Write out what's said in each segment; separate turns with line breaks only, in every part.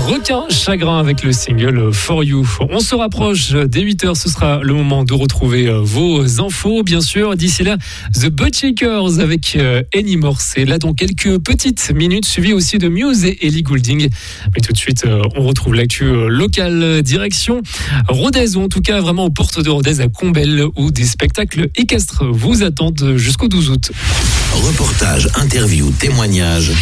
Requin Chagrin avec le single For You. On se rapproche des 8h, ce sera le moment de retrouver vos infos, bien sûr. D'ici là, The Buttshakers avec Anymore. C'est là dans quelques petites minutes, suivi aussi de Muse et Ellie Goulding. Mais tout de suite, on retrouve l'actu locale, direction Rodez, ou en tout cas vraiment aux portes de Rodez à Combel, où des spectacles équestres vous attendent jusqu'au 12 août.
Reportage, interview, témoignage,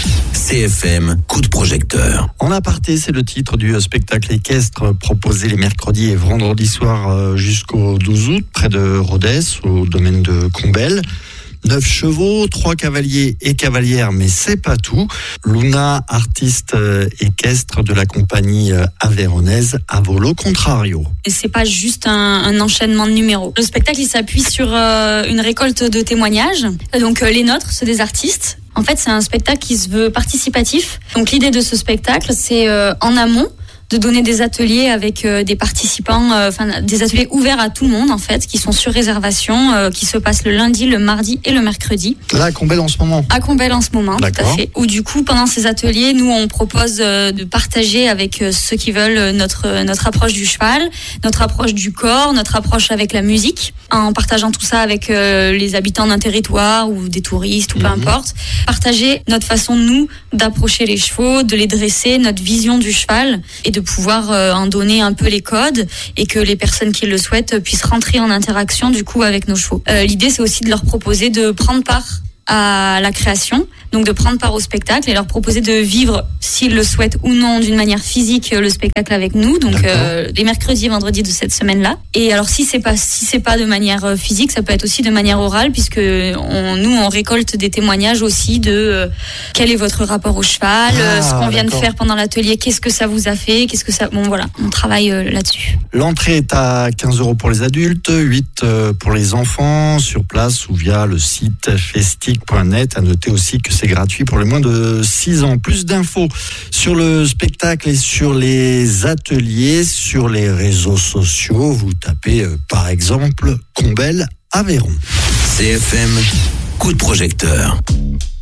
CFM, coup de projecteur.
En aparté, c'est le titre du spectacle équestre proposé les mercredis et vendredis soirs jusqu'au 12 août, près de Rodez, au domaine de Combel. 9 chevaux, 3 cavaliers et cavalières, mais c'est pas tout. Luna, artiste équestre de la compagnie aveyronnaise Avolo Contrario.
Et c'est pas juste un enchaînement de numéros. Le spectacle, il s'appuie sur une récolte de témoignages. Donc les nôtres, ceux des artistes. En fait, c'est un spectacle qui se veut participatif. Donc l'idée de ce spectacle, c'est en amont de donner des ateliers avec des participants, des ateliers ouverts à tout le monde en fait, qui sont sur réservation, qui se passent le lundi, le mardi et le mercredi.
Là, à Combel en ce moment.
À Combel en ce moment,
D'accord.
Tout à fait. Où du coup, pendant ces ateliers, nous on propose de partager avec ceux qui veulent notre approche du cheval, notre approche du corps, notre approche avec la musique, en partageant tout ça avec les habitants d'un territoire ou des touristes ou peu importe. Partager notre façon nous d'approcher les chevaux, de les dresser, notre vision du cheval et de pouvoir en donner un peu les codes et que les personnes qui le souhaitent puissent rentrer en interaction du coup avec nos chevaux. L'idée c'est aussi de leur proposer de prendre part à la création, donc de prendre part au spectacle et leur proposer de vivre, s'ils le souhaitent ou non, d'une manière physique le spectacle avec nous, donc les mercredis et vendredis de cette semaine-là. Et alors si c'est pas de manière physique, ça peut être aussi de manière orale, puisque on récolte des témoignages aussi de quel est votre rapport au cheval, ce qu'on vient de faire pendant l'atelier, qu'est-ce que ça vous a fait, bon voilà, on travaille là-dessus.
L'entrée est à 15 € pour les adultes, 8 pour les enfants, sur place ou via le site festic.net. À noter aussi que c'est gratuit pour les moins de 6 ans. Plus d'infos sur le spectacle et sur les ateliers sur les réseaux sociaux. Vous tapez par exemple Combel Aveyron.
CFM, coup de projecteur.